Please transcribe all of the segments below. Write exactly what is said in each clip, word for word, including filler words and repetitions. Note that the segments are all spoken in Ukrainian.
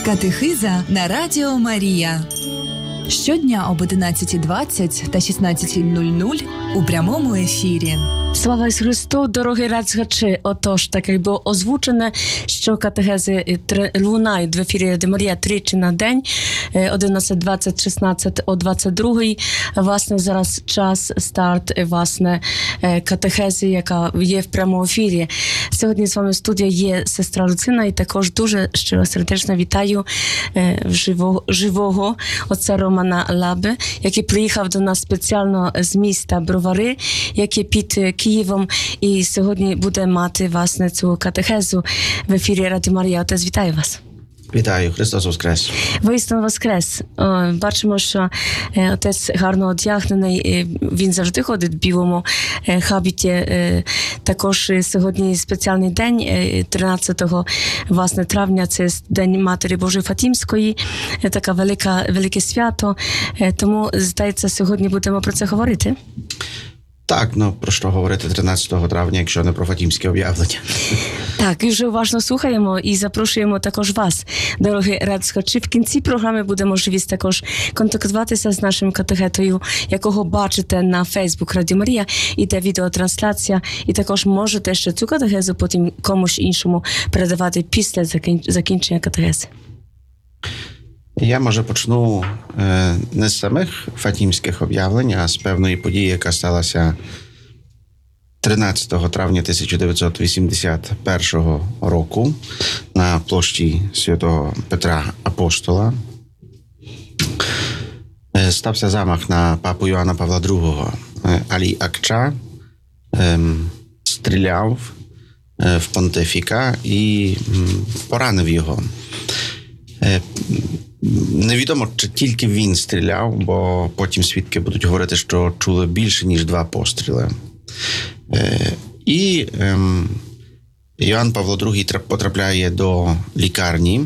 Катехиза на Радіо Марія. Щодня об одинадцятій двадцять та шістнадцятій нуль нуль у прямому ефірі. Слава Ісусу Христу, дорогі радслухачі. Отож, так як було озвучено, що катехези лунають в ефірі Радіо Марія тричі на день, одинадцять двадцять, шістнадцять о двадцять другій. Власне, зараз час, старт, власне, катехези, яка є в прямому ефірі. Сьогодні з вами в студії є сестра Люцина, і також дуже щиро сердечно вітаю живого, живого отця Романа Лаби, який приїхав до нас спеціально з міста Бровари, який під Києвом, і сьогодні буде мати, власне, цю катехезу в ефірі Радіо Марія. Отець, вітаю вас. Вітаю, Христос Воскрес. Воістину Воскрес. О, бачимо, що е, отець гарно одягнений, е, він завжди ходить в білому е, хабіті. Е, також сьогодні спеціальний день, е, тринадцятого власне, травня, це День Матері Божої Фатімської, е, така велика, велике свято. Е, тому, здається, сьогодні будемо про це говорити. Так, ну про що говорити тринадцятого травня, якщо не про Фатімське об'явлення? Так, і вже уважно слухаємо і запрошуємо також вас, дорогі радслухачі. В кінці програми буде можливість також контактуватися з нашим катехетою, якого бачите на Фейсбук Радіо Марія, іде відеотрансляція, і також можете ще цю катехезу потім комусь іншому передавати після закінчення катехези. Я, може, почну е, не з самих фатімських об'явлень, а з певної події, яка сталася тринадцятого травня тисяча дев'ятсот вісімдесят першого року на площі Святого Петра Апостола. Е, стався замах на папу Йоанна Павла другого. Е, Алі Акча е, стріляв е, в понтифіка і м, поранив його. Е, Невідомо, чи тільки він стріляв, бо потім свідки будуть говорити, що чули більше, ніж два постріли. Е, і е, Йоанн Павло другий потрапляє до лікарні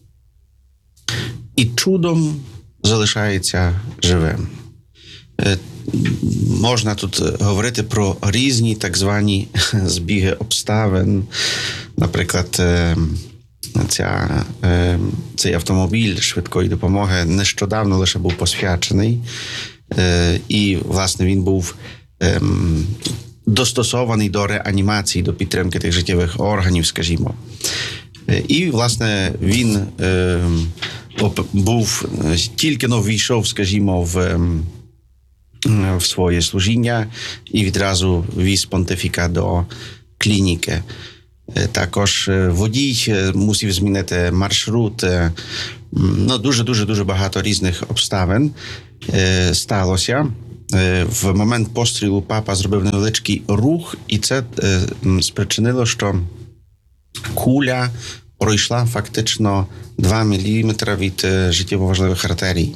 і чудом залишається живим. Е, можна тут говорити про різні так звані збіги обставин. Наприклад, е, Ця, е, цей автомобіль швидкої допомоги нещодавно лише був посвячений, е, і, власне, він був е, достосований до реанімації, до підтримки тих життєвих органів, скажімо. Е, і, власне, він е, був, тільки-но війшов, скажімо, в, в своє служіння і відразу віз понтифіка до клініки. Також водій мусив змінити маршрут. Ну, дуже-дуже-дуже багато різних обставин сталося. В момент пострілу папа зробив невеличкий рух, і це спричинило, що куля пройшла фактично два міліметри від життєво важливих артерій.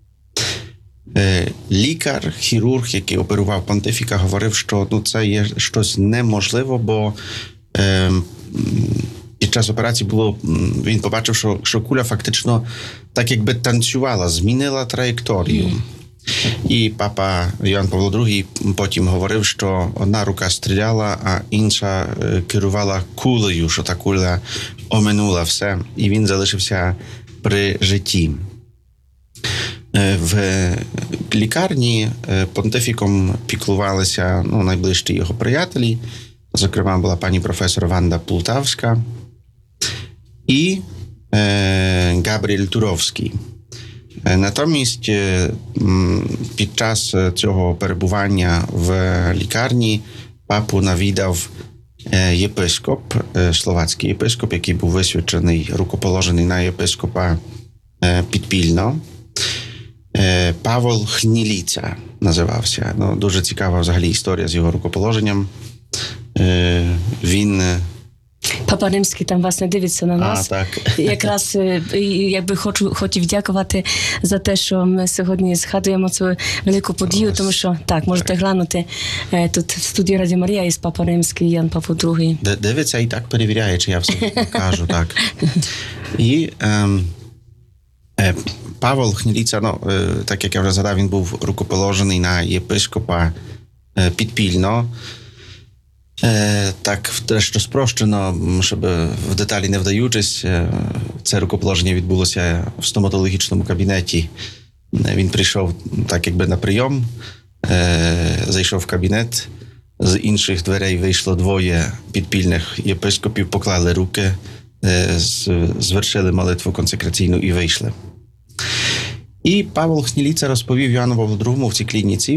Лікар, хірург, який оперував понтифіка, говорив, що ну, це є щось неможливо, бо під час операції було, він побачив, що, що куля фактично так якби танцювала, змінила траєкторію. Mm. І папа Йоанн Павло другий потім говорив, що одна рука стріляла, а інша керувала кулею, що та куля оминула все, і він залишився при житті. В лікарні понтифіком піклувалися ну, найближчі його приятелі. Зокрема, була пані професор Ванда Полтавська і е, Габріель Туровський. Е, натомість е, під час цього перебування в лікарні папу навідав е, єпископ, е, словацький єпископ, який був висвячений, рукоположений на єпископа е, підпільно. Е, Павел Хніліця називався. Ну, дуже цікава взагалі історія з його рукоположенням. Він... Папа Римський там, власне, дивиться на нас. А, так. Якраз, якби хочу, хотів дякувати за те, що ми сьогодні згадуємо цю велику подію, тому що, так, можете глянути, тут в студії Радіо Марія із Папа Римський, Ян Павло другий. Дивиться і так перевіряє, чи я все кажу, так. І ем, е, Павел Хніліця, ну, е, так як я вже згадав, він був рукоположений на єпископа е, підпільно. Так, дещо спрощено, щоб в деталі не вдаючись, це рукоположення відбулося в стоматологічному кабінеті. Він прийшов так якби на прийом, зайшов в кабінет, з інших дверей вийшло двоє підпільних єпископів, поклали руки, звершили молитву консекраційну і вийшли. І Павел Хніліца розповів Йоанну Павлу другому в цій клініці,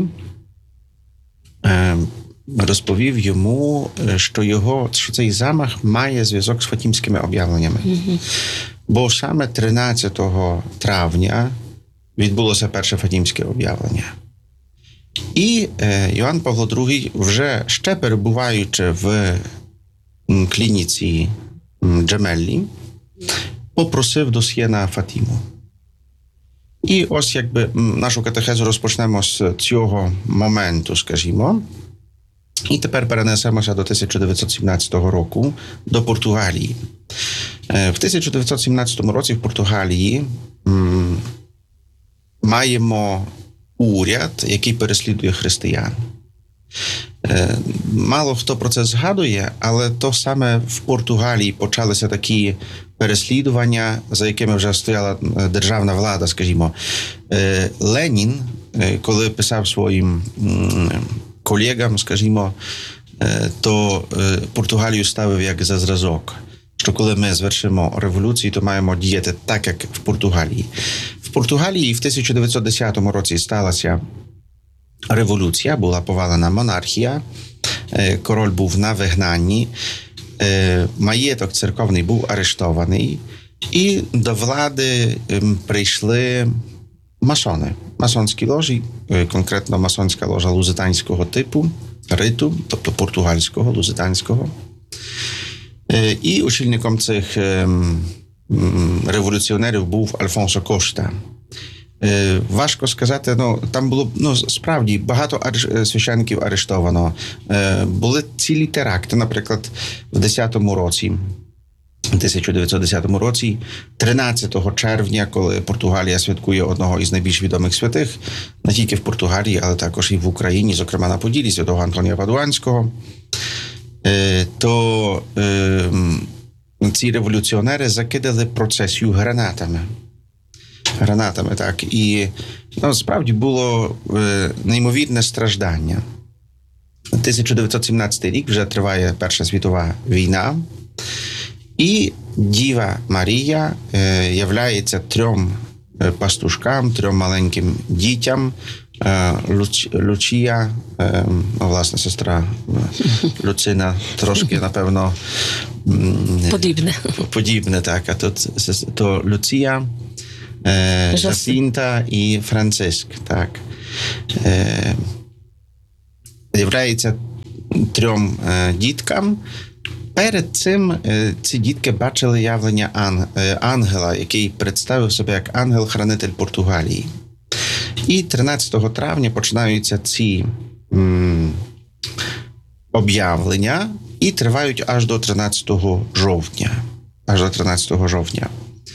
розповів йому, що, його, що цей замах має зв'язок з фатімськими об'явленнями. Mm-hmm. Бо саме тринадцятого травня відбулося перше фатімське об'явлення. І е, Йоанн Павло другий, вже ще перебуваючи в клініці Джемеллі, попросив досьє на Фатіму. І ось якби нашу катехезу розпочнемо з цього моменту, скажімо. І тепер перенесемося до тисяча дев'ятсот сімнадцятого року, до Португалії. В тисяча дев'ятсот сімнадцятому році в Португалії м, маємо уряд, який переслідує християн. Е, мало хто про це згадує, але то саме в Португалії почалися такі переслідування, за якими вже стояла державна влада, скажімо. Е, Ленін, е, коли писав своїм м, колегам, скажімо, е, то е, Португалію ставив як за зразок, що коли ми звершимо революцію, то маємо діяти так, як в Португалії. В Португалії в тисяча дев'ятсот десятому році сталася революція, була повалена монархія, король був на вигнанні, маєток церковний був арештований, і до влади прийшли масони, масонські ложі, конкретно масонська ложа лузитанського типу, риту, тобто португальського, лузитанського. І очільником цих революціонерів був Альфонсо Кошта. Важко сказати, ну, там було, ну, справді, багато ареш... священників арештовано. Були цілі теракти, наприклад, в десятому році, тисяча дев'ятсот десятому році, тринадцятого червня, коли Португалія святкує одного із найбільш відомих святих, не тільки в Португалії, але також і в Україні, зокрема на Поділі, святого Антонія Падуанського, то е, ці революціонери закидали процесію гранатами. Гранатами, так. І ну, справді було е, неймовірне страждання. тисяча дев'ятсот сімнадцятий рік, вже триває Перша світова війна, і Діва Марія е, являється трьом пастушкам, трьом маленьким дітям. Луч, Лучія, е, власна сестра Люцина, трошки, напевно, подібне. Подібне, так. А тут то Люція, е, Жасінта і Франциск, так. Е, являється трьом е, діткам. Перед цим е, ці дітки бачили явлення ан, е, ангела, який представив себе як ангел-хранитель Португалії. І тринадцятого травня починаються ці м, об'явлення і тривають аж до тринадцятого жовтня. Аж до тринадцятого жовтня.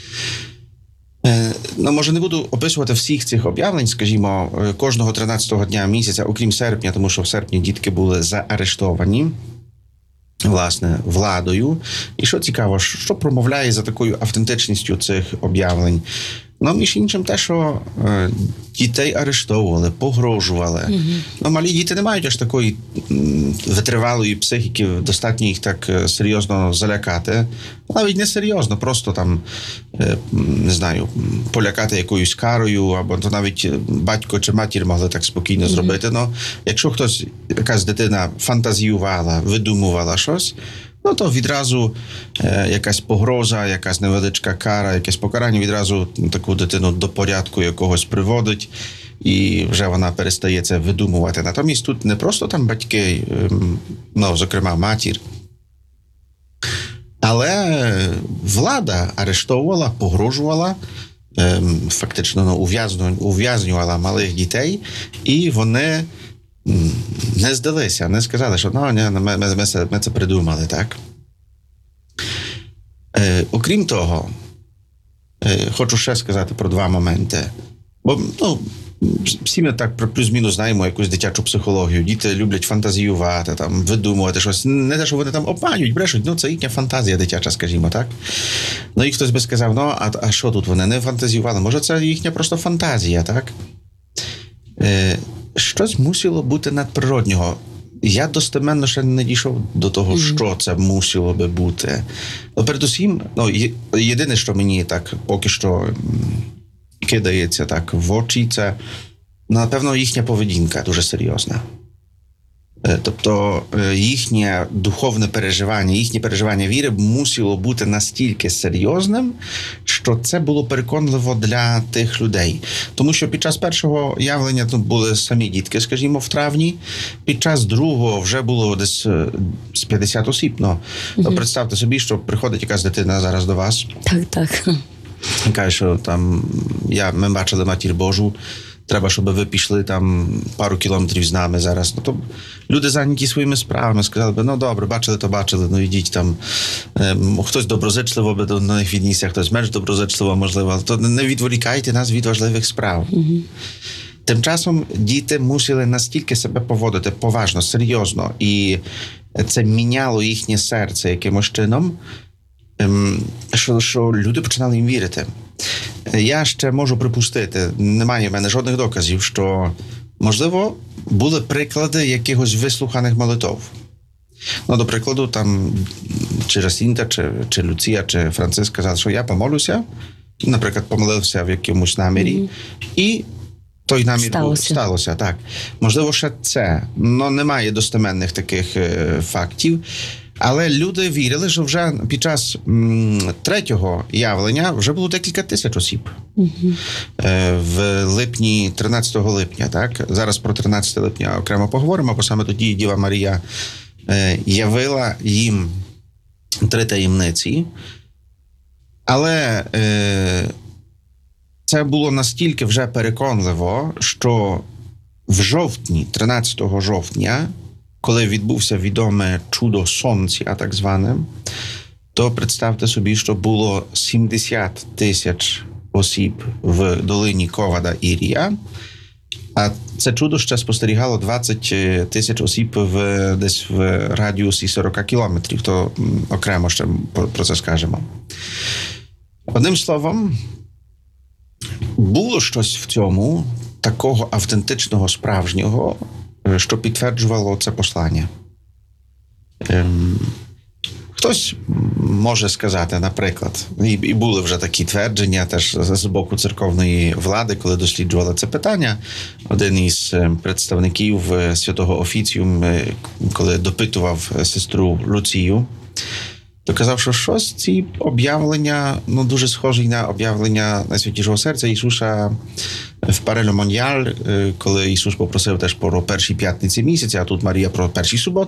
Е, ну, може, не буду описувати всіх цих об'явлень, скажімо, кожного тринадцятого дня місяця, окрім серпня, тому що в серпні дітки були заарештовані, власне, владою. І що цікаво, що промовляє за такою автентичністю цих об'явлень? Ну, між іншим те, що е, дітей арештовували, погрожували. Mm-hmm. Ну, малі діти не мають аж такої м, витривалої психіки, достатньо їх так е, серйозно залякати. Навіть не серйозно, просто там, е, не знаю, полякати якоюсь карою, або то навіть батько чи матір могли так спокійно mm-hmm. зробити. Ну, якщо хтось, якась дитина фантазіювала, видумувала щось, ну, то відразу е, якась погроза, якась невеличка кара, якесь покарання відразу таку дитину до порядку якогось приводить, і вже вона перестає це видумувати. Натомість тут не просто там батьки, е, ну, зокрема, матір, але влада арештовувала, погрожувала, е, фактично ну, ув'язню, ув'язнювала малих дітей, і вони не здалися, не сказали, що ну, ні, ми, ми, ми, це, ми це придумали, так? Е, окрім того, е, хочу ще сказати про два моменти. Бо, ну, всі ми так плюс-мінус знаємо якусь дитячу психологію. Діти люблять фантазіювати, там, видумувати щось. Не те, що вони там обманюють, брешуть, ну це їхня фантазія дитяча, скажімо, так? Ну і хтось би сказав, ну, а, а що тут вони не фантазіювали? Може, це їхня просто фантазія, так? Е, щось мусило бути надприроднього. Я достеменно ще не дійшов до того, mm-hmm. що це мусило би бути. Ну, передусім, ну, єдине, що мені так поки що кидається так в очі, це, напевно, їхня поведінка дуже серйозна. Тобто їхнє духовне переживання, їхнє переживання віри мусило бути настільки серйозним, що це було переконливо для тих людей. Тому що під час першого явлення тут були самі дітки, скажімо, в травні, під час другого вже було десь з п'ятдесят осіб. Ну, угу. То представте собі, що приходить якась дитина зараз до вас. Так, так. І каже, що там, я, ми бачили Матір Божу, треба, щоб ви пішли там пару кілометрів з нами зараз. Ну, то люди зайняті своїми справами, сказали би, ну добре, бачили, то бачили, ну йдіть там. Ем, хтось доброзичливо би до них віднісся, хтось менш доброзичливо, можливо, але то не відволікайте нас від важливих справ. Угу. Тим часом діти мусили настільки себе поводити поважно, серйозно, і це міняло їхнє серце якимось чином, що, що люди починали їм вірити. Я ще можу припустити, немає в мене жодних доказів, що, можливо, були приклади якихось вислуханих молитов. Ну, до прикладу, там, чи Жасінта, чи, чи Люція, чи Франциск казали, що я помолюся, наприклад, помолився в якомусь намірі, mm-hmm. і той намір сталося. сталося. Так. Можливо, ще це. Но немає достеменних таких е, фактів. Але люди вірили, що вже під час м, третього явлення вже було декілька тисяч осіб. Uh-huh. Е, в липні, тринадцятого липня, так? Зараз про тринадцятого липня окремо поговоримо, бо саме тоді Діва Марія е, явила їм три таємниці. Але е, це було настільки вже переконливо, що в жовтні, тринадцятого жовтня, коли відбувся відоме чудо сонця, так зване, то представте собі, що було сімдесят тисяч осіб в долині Ковада Ірія, а це чудо ще спостерігало двадцять тисяч осіб в, десь в радіусі сорок кілометрів, то окремо ще про це скажемо. Одним словом, було щось в цьому такого автентичного, справжнього, що підтверджувало це послання. Ем, хтось може сказати, наприклад, і, і були вже такі твердження теж з боку церковної влади, коли досліджували це питання. Один із представників святого офіціум, коли допитував сестру Люцію, то казав, що щось ці об'явлення, ну, дуже схожі на об'явлення Найсвятішого Серця Ісуса в Парелю Мон'яль, коли Ісус попросив теж про першій п'ятниці місяця, а тут Марія про першій суботі.